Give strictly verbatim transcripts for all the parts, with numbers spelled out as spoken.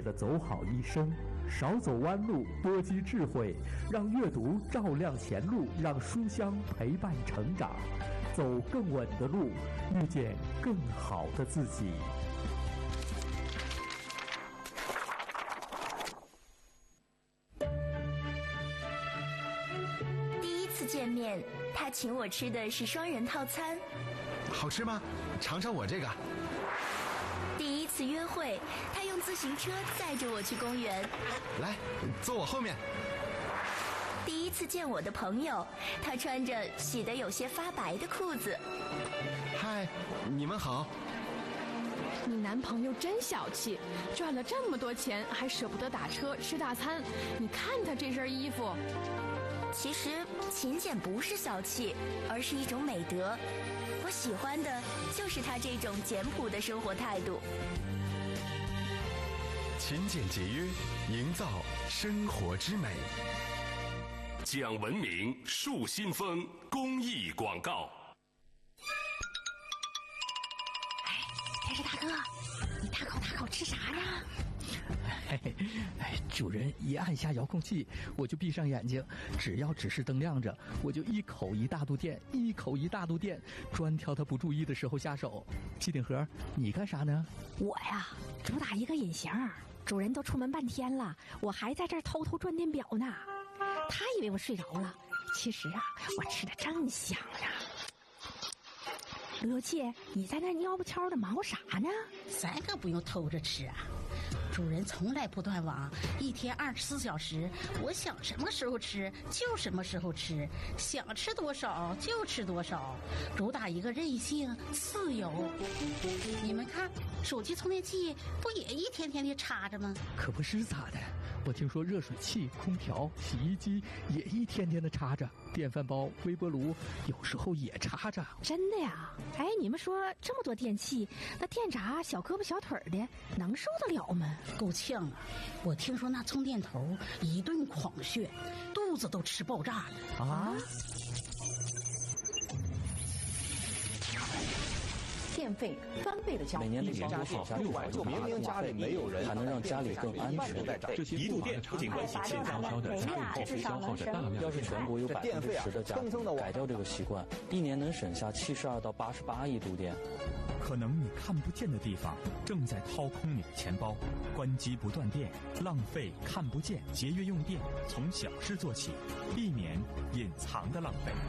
的走好一生，少走弯路，多积智慧，让阅读照亮前路，让书香陪伴成长，走更稳的路，遇见更好的自己。 第一次见面，他请我吃的是双人套餐。 好吃吗？尝尝我这个。 第一次约会，他用自行车载着我去公园。 来，坐我后面。 第一次见我的朋友，他穿着洗得有些发白的裤子。 嗨，你们好。 你男朋友真小气，赚了这么多钱还舍不得打车吃大餐。你看他这身衣服。 其实勤俭不是小气，而是一种美德。我喜欢的就是他这种简朴的生活态度。 勤俭节约，营造生活之美。 讲文明树新风公益广告。 哎，电视大哥，你大口大口吃啥呢？ 嘿嘿，哎，主人一按下遥控器，我就闭上眼睛，只要指示灯亮着，我就一口一大肚电，一口一大肚电，专挑他不注意的时候下手。机顶盒，你干啥呢？ 我呀，主打一个隐形，主人都出门半天了，我还在这儿偷偷转电表呢。他以为我睡着了，其实啊，我吃的正香呢。刘姐，你在那蔫不悄的忙活啥呢？ 咱可不用偷着吃啊。主人从来不断网，一天二十四小时，我想什么时候吃就什么时候吃，想吃多少就吃多少，主打一个任性自由。你们看，手机充电器不也一天天的插着吗？ 可不是咋的，我听说热水器、空调、洗衣机也一天天的插着，电饭煲、微波炉有时候也插着。 真的呀？哎，你们说这么多电器，那电闸小胳膊小腿的能受得了吗？ 够呛啊！我听说那充电头一顿狂炫，肚子都吃爆炸了啊！ 电费翻倍的交， 每年的年多好，六百就明明家里没有人，还能让家里更安全。 一度电不仅关系现在烧的家用耗费消耗着大量。 要是全国有百分之十的家庭改掉这个习惯，一年能省下七十二到八十八亿度电。 可能你看不见的地方正在掏空你的钱包，关机不断电，浪费看不见，节约用电，从小事做起，避免隐藏的浪费。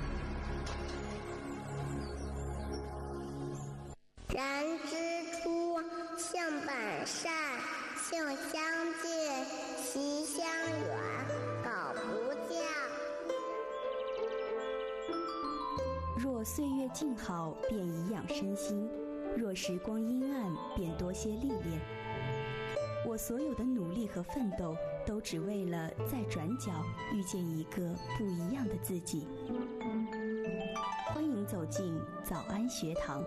人之初，性本善，性相近，习相远，苟不教。 若岁月静好，便颐养身心；若时光阴暗，便多些历练。我所有的努力和奋斗，都只为了在转角遇见一个不一样的自己。欢迎走进早安学堂。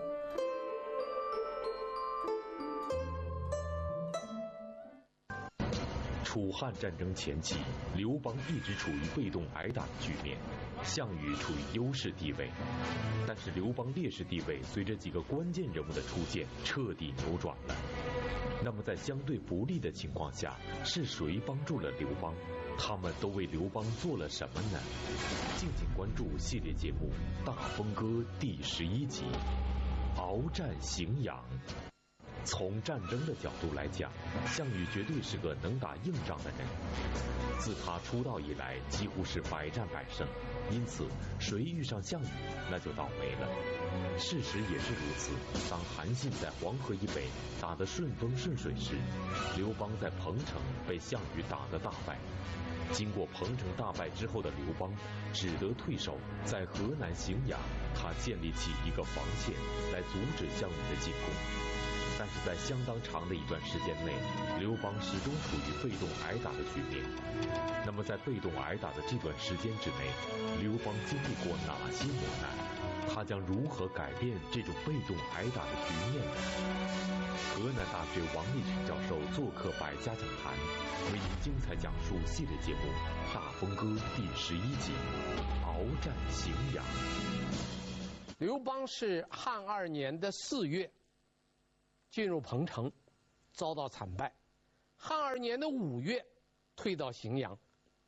楚汉战争前期，刘邦一直处于被动挨打的局面，项羽处于优势地位。但是刘邦劣势地位随着几个关键人物的出现，彻底扭转了。那么在相对不利的情况下，是谁帮助了刘邦？他们都为刘邦做了什么呢？敬请关注系列节目《大风歌》第十一集《鏖战荥阳》。从战争的角度来讲，项羽绝对是个能打硬仗的人。自他出道以来，几乎是百战百胜，因此谁遇上项羽，那就倒霉了。事实也是如此。当韩信在黄河以北打得顺风顺水时，刘邦在彭城被项羽打得大败。经过彭城大败之后的刘邦只得退守，在河南荥阳，他建立起一个防线来阻止项羽的进攻。但是在相当长的一段时间内，刘邦始终处于被动挨打的局面。那么在被动挨打的这段时间之内，刘邦经历过哪些磨难？他将如何改变这种被动挨打的局面呢？河南大学王立群教授做客百家讲坛，为您精彩讲述系列节目《大风歌》第十一集《鏖战荥阳》。 刘邦是汉二年的四月进入彭城，遭到惨败， 汉二年的五月，退到荥阳。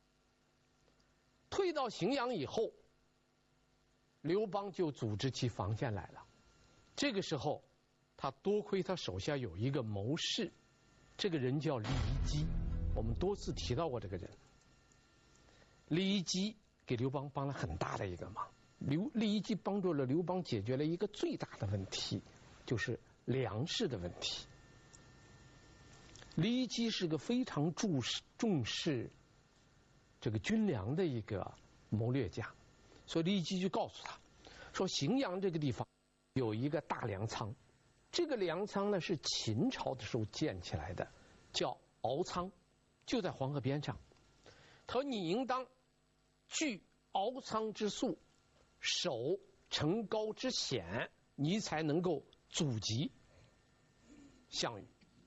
退到荥阳以后，刘邦就组织起防线来了。这个时候，他多亏他手下有一个谋士，这个人叫李基，我们多次提到过这个人。李基给刘邦帮了很大的一个忙，刘李基帮助了刘邦解决了一个最大的问题，就是粮食的问题。李基是个非常重视重视这个军粮的一个谋略家，所以李基就告诉他说，荥阳这个地方有一个大粮仓，这个粮仓呢是秦朝的时候建起来的，叫敖仓，就在黄河边上。他说你应当据敖仓之粟，守城高之险，你才能够阻击项羽。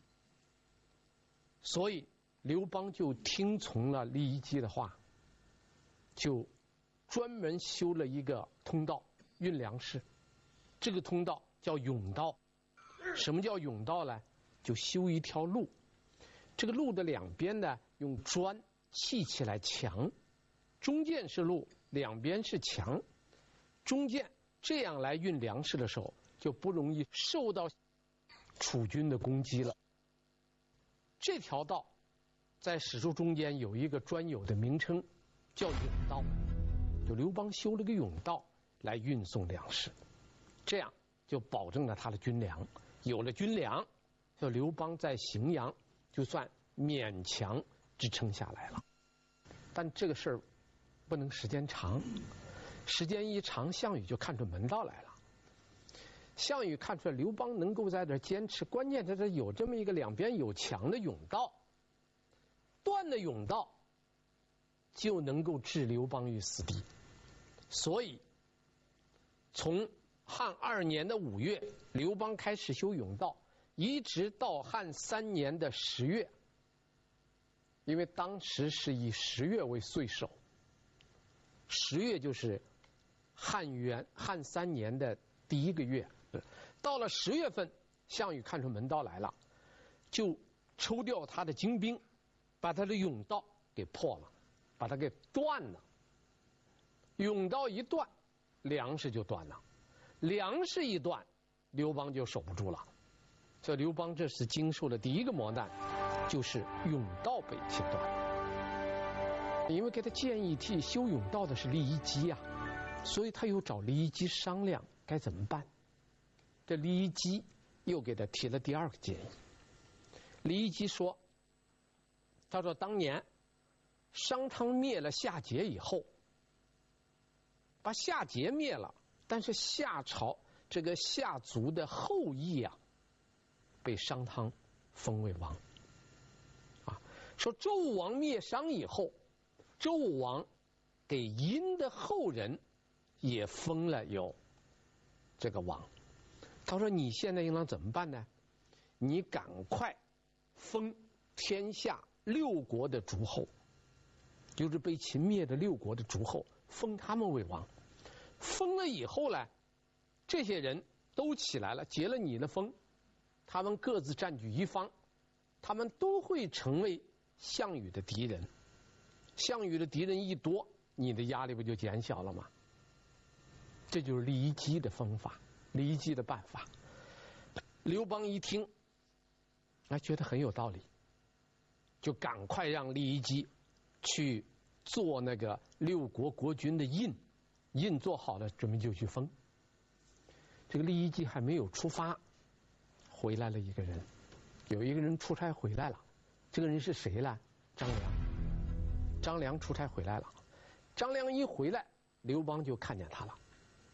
所以刘邦就听从了李基的话，就专门修了一个通道运粮食。这个通道叫甬道。什么叫甬道呢？就修一条路，这个路的两边呢用砖砌起来墙，中间是路，两边是墙，中间这样来运粮食的时候就不容易受到楚军的攻击了。这条道在史书中间有一个专有的名称，叫甬道。就刘邦修了个甬道来运送粮食，这样就保证了他的军粮。有了军粮，就刘邦在荥阳就算勉强支撑下来了。但这个事儿不能时间长，时间一长，项羽就看出门道来了。项羽看出来刘邦能够在这坚持，关键他是有这么一个两边有墙的甬道，断了甬道就能够置刘邦于死地。所以从汉二年的五月，刘邦开始修甬道，一直到汉三年的十月，因为当时是以十月为岁首，十月就是汉元汉三年的第一个月。到了十月份，项羽看出门道来了，就抽调他的精兵，把他的甬道给破了，把它给断了。甬道一断，粮食就断了，粮食一断，刘邦就守不住了。所以刘邦这次经受的第一个磨难，就是甬道被切断。因为给他建议替修甬道的是李基啊，所以他又找李基商量该怎么办。这李基又给他提了第二个建议。李基说：“他说当年商汤灭了夏桀以后，把夏桀灭了，但是夏朝这个夏族的后裔啊，被商汤封为王。啊，说周武王灭商以后，周武王给殷的后人也封了有这个王。他说你现在应当怎么办呢？你赶快封天下六国的诸侯，就是被秦灭的六国的诸侯，封他们为王。封了以后呢，这些人都起来了，结了你的封，他们各自占据一方，他们都会成为项羽的敌人。项羽的敌人一多，你的压力不就减小了吗？这就是骊姬的方法，骊姬的办法。刘邦一听，还觉得很有道理，就赶快让骊姬去做那个六国国君的印，印做好了，准备就去封。这个骊姬还没有出发，回来了一个人，有一个人出差回来了，这个人是谁呢？张良。张良出差回来了，张良一回来，刘邦就看见他了。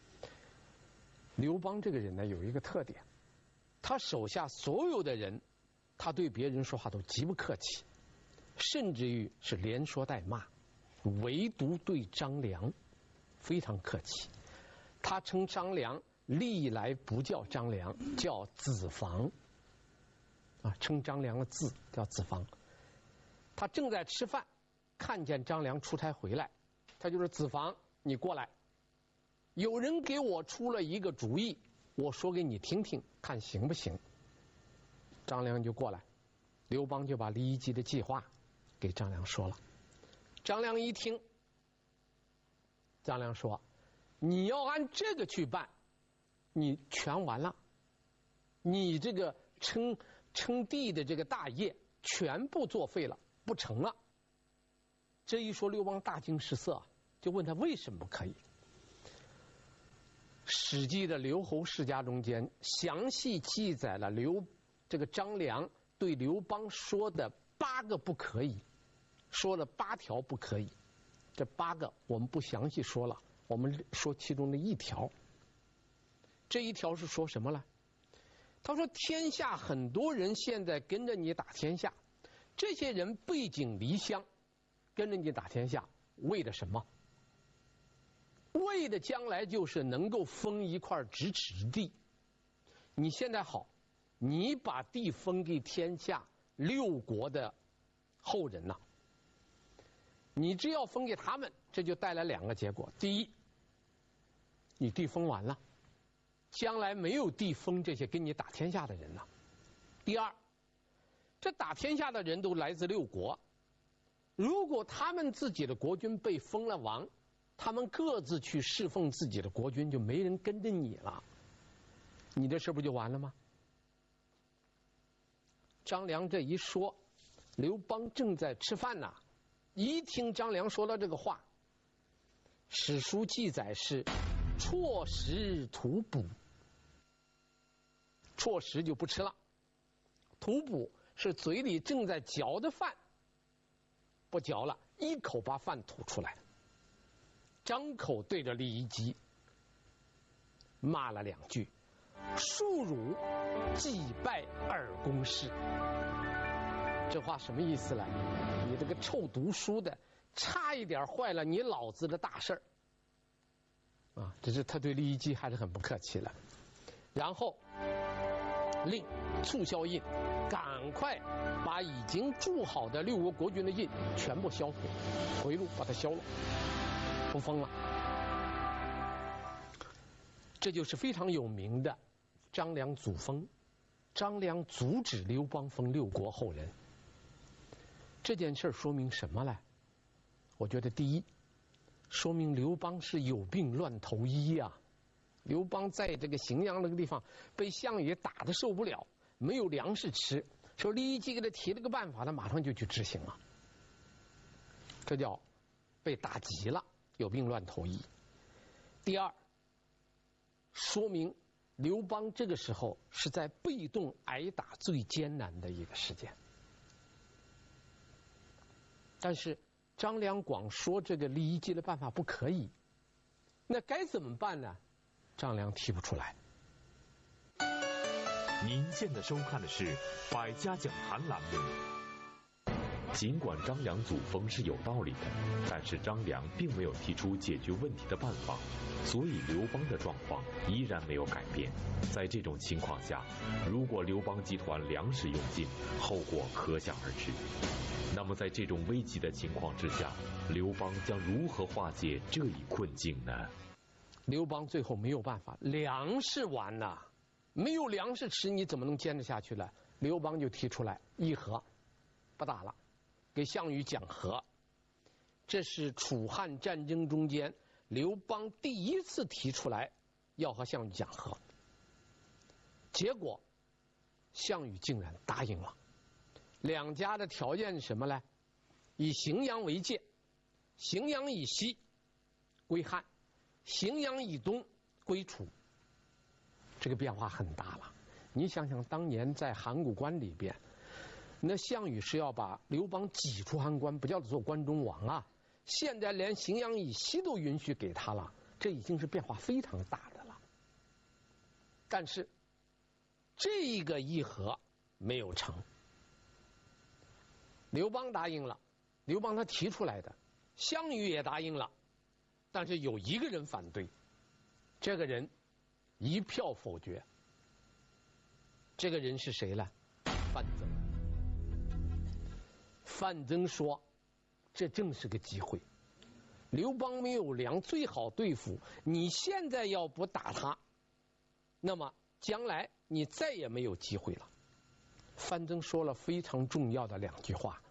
刘邦这个人呢，有一个特点，他手下所有的人，他对别人说话都极不客气，甚至于是连说带骂，唯独对张良非常客气。他称张良历来不叫张良，叫子房，啊，称张良的字叫子房。他正在吃饭，看见张良出差回来，他就说：“子房，你过来，有人给我出了一个主意，我说给你听听，看行不行？”张良就过来， 刘邦就把李义基的计划给张良说了。张良一听，张良说：“你要按这个去办，你全完了，你这个称称帝的这个大业全部作废了，不成了。”这一说，刘邦大惊失色，就问他为什么不可以。《史记》的刘侯世家中间详细记载了刘这个张良对刘邦说的八个不可以，说了八条不可以。这八个我们不详细说了，我们说其中的一条。这一条是说什么呢？他说：“天下很多人现在跟着你打天下，这些人背井离乡，跟着你打天下，为了什么？为的将来就是能够封一块咫尺之地。你现在好，你把地封给天下六国的后人呐、啊，你只要封给他们，这就带来两个结果：第一，你地封完了，将来没有地封这些跟你打天下的人了；第二，这打天下的人都来自六国，如果他们自己的国君被封了王，他们各自去侍奉自己的国君，就没人跟着你了，你这事不就完了吗？张良这一说，刘邦正在吃饭呢，一听张良说到这个话，史书记载是辍食吐哺，辍食就不吃了，吐哺是嘴里正在嚼的饭，不嚼了，一口把饭吐出来，张口对着李义基骂了两句：“庶汝祭拜尔公事。”这话什么意思呢？你这个臭读书的，差一点坏了你老子的大事儿啊！这是他对李义基还是很不客气了。然后令促销印赶快把已经铸好的六国国君的印全部销毁，回路把它销了，不封了。这就是非常有名的张良阻封。张良阻止刘邦封六国后人。这件事说明什么呢？我觉得第一，说明刘邦是有病乱投医呀、啊。刘邦在这个荥阳那个地方被项羽打得受不了，没有粮食吃，说李义基给他提了个办法，他马上就去执行了。这叫被打急了，有病乱投医。第二，说明刘邦这个时候是在被动挨打最艰难的一个时间。但是张良广说这个李义基的办法不可以，那该怎么办呢？张良提不出来。 您现在收看的是百家讲坛栏目。尽管张良阻封是有道理的，但是张良并没有提出解决问题的办法，所以刘邦的状况依然没有改变。在这种情况下，如果刘邦集团粮食用尽，后果可想而知。那么在这种危急的情况之下，刘邦将如何化解这一困境呢？ 刘邦最后没有办法，粮食完了，没有粮食吃，你怎么能坚持下去了？刘邦就提出来议和，不打了，给项羽讲和。这是楚汉战争中间刘邦第一次提出来要和项羽讲和，结果项羽竟然答应了。两家的条件是什么呢？以荥阳为界，荥阳以西归汉，荥阳以东归楚。这个变化很大了。你想想，当年在函谷关里边，那项羽是要把刘邦挤出函关，不叫他做关中王啊。现在连荥阳以西都允许给他了，这已经是变化非常大的了。但是这个议和没有成。刘邦答应了，刘邦他提出来的，项羽也答应了，但是有一个人反对，这个人一票否决。这个人是谁呢？范增。范增说，这正是个机会，刘邦没有粮，最好对付，你现在要不打他，那么将来你再也没有机会了。 范增说了非常重要的两句话。